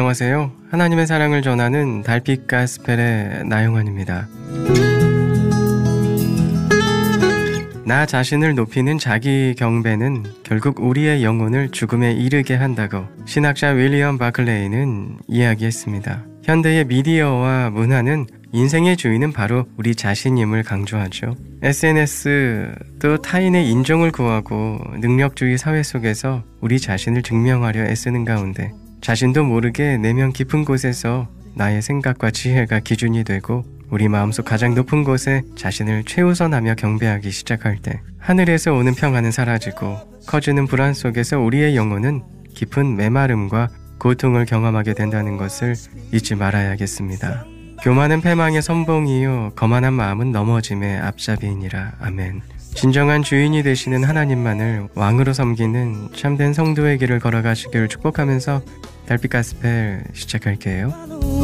안녕하세요. 하나님의 사랑을 전하는 달빛 가스펠의 나영환입니다. 나 자신을 높이는 자기 경배는 결국 우리의 영혼을 죽음에 이르게 한다고 신학자 윌리엄 바클레이는 이야기했습니다. 현대의 미디어와 문화는 인생의 주인은 바로 우리 자신임을 강조하죠. SNS, 또 타인의 인정을 구하고 능력주의 사회 속에서 우리 자신을 증명하려 애쓰는 가운데 자신도 모르게 내면 깊은 곳에서 나의 생각과 지혜가 기준이 되고 우리 마음속 가장 높은 곳에 자신을 최우선하며 경배하기 시작할 때 하늘에서 오는 평안은 사라지고 커지는 불안 속에서 우리의 영혼은 깊은 메마름과 고통을 경험하게 된다는 것을 잊지 말아야겠습니다. 교만은 패망의 선봉이요 거만한 마음은 넘어짐의 앞잡이이니라. 아멘. 진정한 주인이 되시는 하나님만을 왕으로 섬기는 참된 성도의 길을 걸어가시기를 축복하면서 달빛 가스펠 시작할게요.